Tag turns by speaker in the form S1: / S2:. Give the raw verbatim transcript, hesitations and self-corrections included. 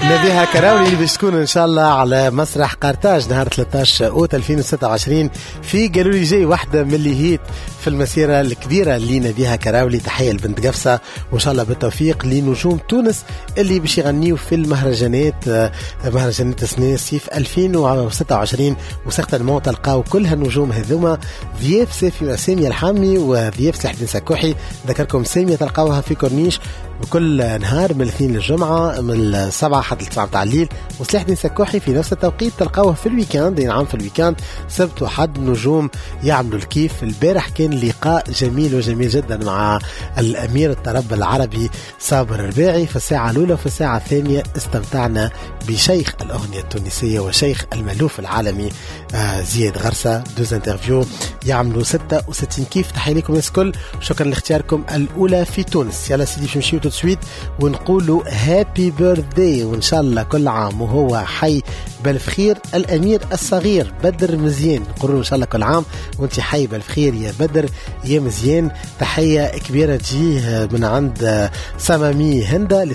S1: نبيها كراولي اللي باش تكون ان شاء الله على مسرح قرطاج نهار ثلاثة عشر أوت ألفين وستة وعشرين في قالوا لي جاي واحده من اللي هيت في المسيره الكبيره اللي نبيها كراولي. تحيه لبنت قفصه وان شاء الله بالتوفيق لنجوم تونس اللي باش يغنيوا في المهرجانات مهرجانات سنة صيف ألفين وستة وعشرين. وسيغتانمون تلقاو كل هالنجوم هذوما ضياف سافي ساميه الحامي وضياف سلاح الدين سكوحي. ذكركم ساميه تلقاوها في كورنيش بكل نهار من الاثنين للجمعة من السبعة حتى التسعة متاع الليل. وسلاح الدين سكوحي في نفس التوقيت تلقاوه في الويكاند. نعم في الويكاند سبت وحد نجوم يعملوا الكيف. البارح كان لقاء جميل وجميل جدا مع الأمير الطرب العربي صابر الرباعي. في الساعة الأولى وفي الساعة الثانية استمتعنا بشيخ الأغنية التونسية وشيخ المألوف العالمي آه زياد غرسة. دوز انترفيو يعملوا ستة وستين كيف. تحية لكم الناس الكل. شكرا لاختياركم الأولى في تونس. يلا سيدي باش نمشيو تسويت ونقولوا هابي بيرثداي وان شاء الله كل عام وهو حي بالخير. الامير الصغير بدر مزيان نقولوا ان شاء الله كل عام وانت حي بالخير يا بدر يا مزيان. تحيه كبيره تجيه من عند سمامي هندا